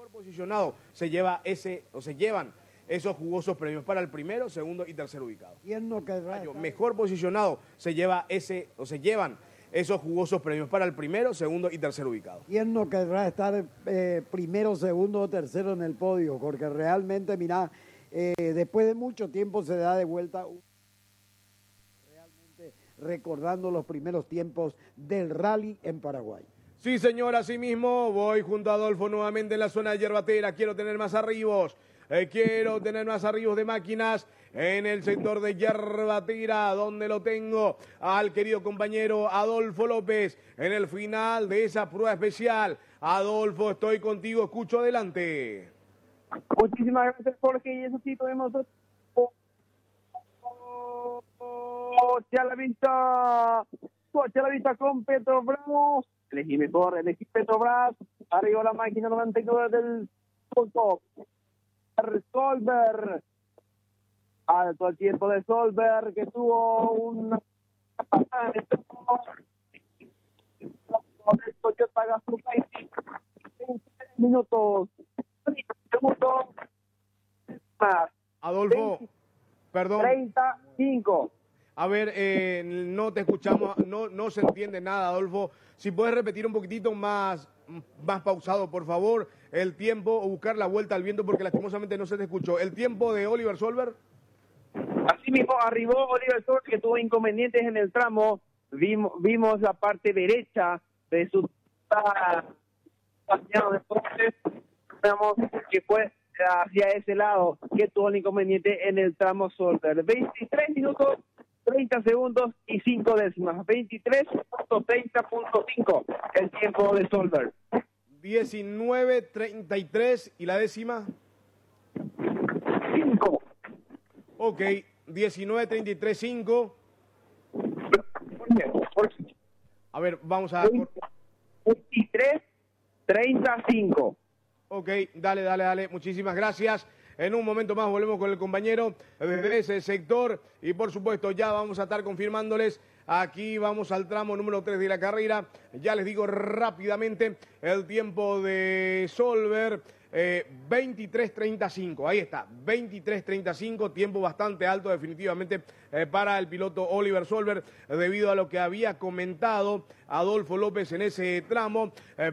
posicionado se lleva se llevan esos jugosos premios para el primero, segundo y tercer ubicado. ¿Quién no querrá Mejor posicionado se llevan esos jugosos premios para el primero, segundo y tercer ubicado. ¿Quién no querrá estar primero, segundo o tercero en el podio? Porque realmente, mirá, después de mucho tiempo se da de vuelta realmente recordando los primeros tiempos del rally en Paraguay. Sí, señor, así mismo voy junto a Adolfo nuevamente en la zona de Yerbatera. Quiero tener más arribos de máquinas en el sector de Yerbatera, donde lo tengo al querido compañero Adolfo López en el final de esa prueba especial. Adolfo, estoy contigo, escucho, adelante. Muchísimas gracias, Jorge, y eso sí, podemos coche a la vista con Petrobras. Elegí Petrobras, arriba la máquina 99 del punto. Solberg, alto al tiempo de Solberg, que tuvo una pasada de Toyota Gazoo 23 minutos, 30 segundos más. Adolfo, 20, perdón. 35. A ver, no te escuchamos, no se entiende nada, Adolfo. Si puedes repetir un poquitito más pausado, por favor, el tiempo o buscar la vuelta al viento porque lastimosamente no se te escuchó. ¿El tiempo de Oliver Solberg? Así mismo arribó Oliver Solberg, que tuvo inconvenientes en el tramo. Vimos la parte derecha de su paseado de coches. Vemos que fue hacia ese lado que tuvo el inconveniente en el tramo Solberg. 23 minutos, 30 segundos y 5 décimas. 23.30.5 el tiempo de Solberg. 19.33 y la décima. 5. Ok, 19.33.5. A ver, vamos a... 23.35. Ok, dale. Muchísimas gracias. En un momento más volvemos con el compañero de ese sector y por supuesto ya vamos a estar confirmándoles. Aquí vamos al tramo número 3 de la carrera. Ya les digo rápidamente el tiempo de Solberg. 23.35, ahí está, 23.35, tiempo bastante alto definitivamente para el piloto Oliver Solberg, debido a lo que había comentado Adolfo López en ese tramo.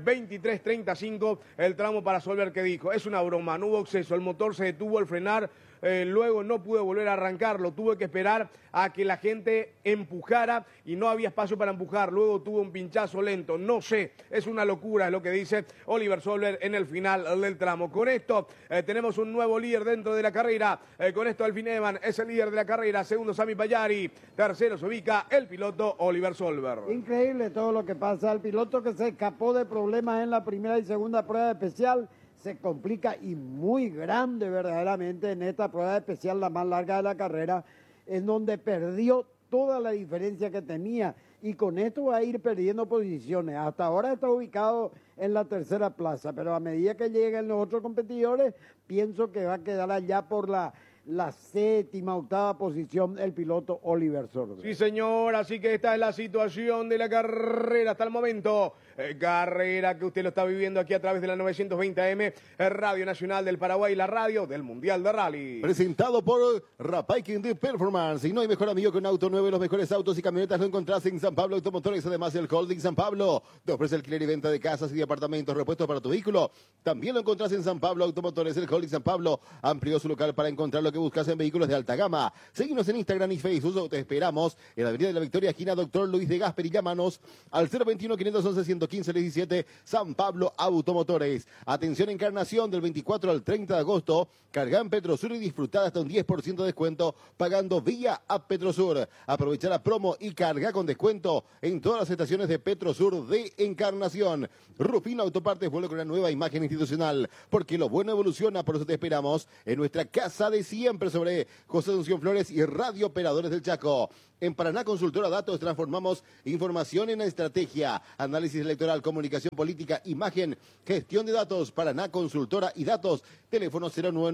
23.35 el tramo para Solberg, que dijo, es una broma, no hubo acceso, el motor se detuvo al frenar, luego no pude volver a arrancarlo, tuve que esperar a que la gente empujara y no había espacio para empujar, luego tuve un pinchazo lento, no sé, es una locura, es lo que dice Oliver Solberg en el final del tramo. Con esto tenemos un nuevo líder dentro de la carrera, con esto Alfin Evan es el líder de la carrera, segundo Sami Payari, tercero se ubica el piloto Oliver Solberg. Increíble todo lo que pasa, el piloto que se escapó de problemas en la primera y segunda prueba especial, se complica y muy grande verdaderamente en esta prueba especial, la más larga de la carrera, en donde perdió toda la diferencia que tenía y con esto va a ir perdiendo posiciones. Hasta ahora está ubicado en la tercera plaza, pero a medida que lleguen los otros competidores, pienso que va a quedar allá por la séptima, octava posición el piloto Oliver Solberg. Sí, señor, así que esta es la situación de la carrera hasta el momento. Carrera que usted lo está viviendo aquí a través de la 920 AM, Radio Nacional del Paraguay, la radio del Mundial de Rally. Presentado por Rapaiking de Performance. Y no hay mejor amigo que un auto nuevo. Los mejores autos y camionetas lo encontrás en San Pablo Automotores. Además, el Holding San Pablo te ofrece alquiler y venta de casas y de apartamentos, repuestos para tu vehículo. También lo encontrás en San Pablo Automotores. El Holding San Pablo amplió su local para encontrar lo que buscas en vehículos de alta gama. Seguinos en Instagram y Facebook. Te esperamos en la Avenida de la Victoria, esquina Doctor Luis de Gasper, y llámanos al 021-511-115-17, San Pablo Automotores. Atención, Encarnación, del 24 al 30 de agosto. Carga en Petrosur y disfrutad hasta un 10% de descuento pagando vía a Petrosur. Aprovecha la promo y carga con descuento en todas las estaciones de Petrosur de Encarnación. Rufino Autopartes vuelve con una nueva imagen institucional, porque lo bueno evoluciona. Por eso te esperamos en nuestra casa de siempre sobre José Asunción Flores y Radio Operadores del Chaco. En Paraná Consultora Datos transformamos información en estrategia, análisis de la electoral, comunicación política, imagen, gestión de datos, Paraná Consultora y Datos. Teléfono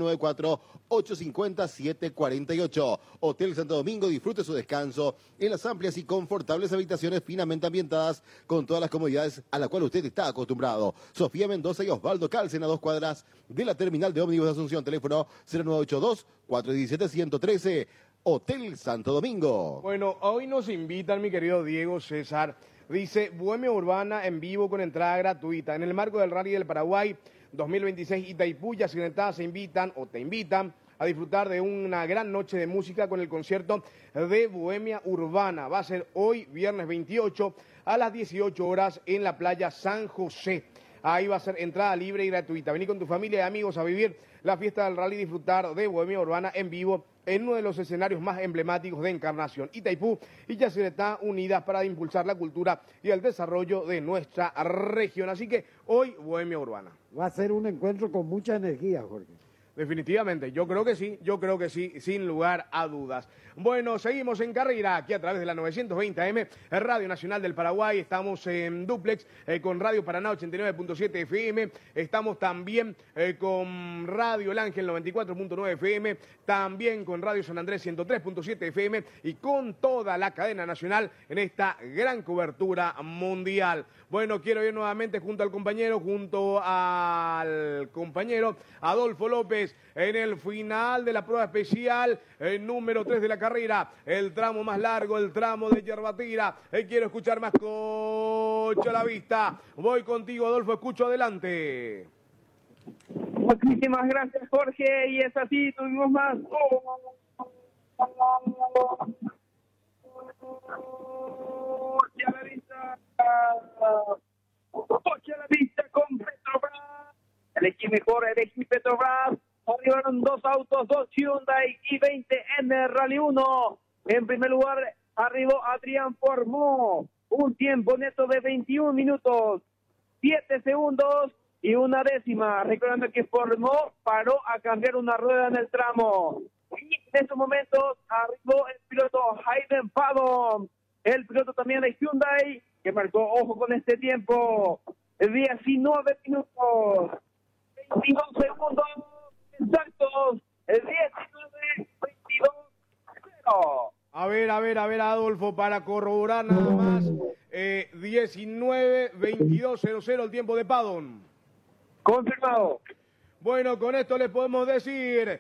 0994-850-748. Hotel Santo Domingo, disfrute su descanso en las amplias y confortables habitaciones finamente ambientadas con todas las comodidades a las cuales usted está acostumbrado. Sofía Mendoza y Osvaldo Calcen, a 2 cuadras de la terminal de ómnibus de Asunción. Teléfono 0982-417-113. Hotel Santo Domingo. Bueno, hoy nos invitan, mi querido Diego César. Dice, Bohemia Urbana en vivo con entrada gratuita. En el marco del Rally del Paraguay 2026 Itaipú, ya se invitan o te invitan a disfrutar de una gran noche de música con el concierto de Bohemia Urbana. Va a ser hoy, viernes 28, a las 18 horas en la playa San José. Ahí va a ser entrada libre y gratuita. Vení con tu familia y amigos a vivir la fiesta del rally y disfrutar de Bohemia Urbana en vivo en uno de los escenarios más emblemáticos de Encarnación, Itaipú y Yacyretá, unidas para impulsar la cultura y el desarrollo de nuestra región. Así que hoy Bohemia Urbana. Va a ser un encuentro con mucha energía, Jorge. Definitivamente, yo creo que sí, sin lugar a dudas. Bueno, seguimos en carrera aquí a través de la 920 AM, Radio Nacional del Paraguay. Estamos en duplex con Radio Paraná 89.7 FM. Estamos también con Radio El Ángel 94.9 FM. También con Radio San Andrés 103.7 FM. Y con toda la cadena nacional en esta gran cobertura mundial. Bueno, quiero ir nuevamente junto al compañero Adolfo López en el final de la prueba especial, el número 3 de la carrera, el tramo más largo, el tramo de Yerbatira. Quiero escuchar más coche a la vista. Voy contigo, Adolfo, escucho adelante. Muchísimas gracias, Jorge, y es así, tuvimos más. Coche a la vista. Coche a la vista con Petrobras. Elegí mejor, elegí Petrobras. Arribaron 2 autos, 2 Hyundai y 20 en el Rally 1. En primer lugar, arribó Adrián Formó. Un tiempo neto de 21 minutos, 7 segundos y 1 décima. Recordando que Formó paró a cambiar una rueda en el tramo. Y en estos momentos arribó el piloto Hayden Paddon. El piloto también de Hyundai, que marcó, ojo con este tiempo, 19 minutos, 22 segundos. Exactos, el 19-22-0. A ver, Adolfo, para corroborar nada más, 19-22-00 el tiempo de Paddon. Confirmado. Bueno, con esto les podemos decir